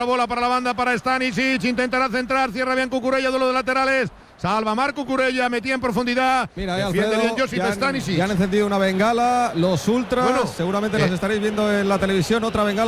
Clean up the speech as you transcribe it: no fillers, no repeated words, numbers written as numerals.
Bola para la banda para Stanisic, intentará centrar, cierra bien Cucurella, duelo de laterales, salva Marc Cucurella, metía en profundidad. Mira, defiende bien Josip Stanisic. Ya han encendido una bengala los ultras, seguramente las estaréis viendo en la televisión, otra bengala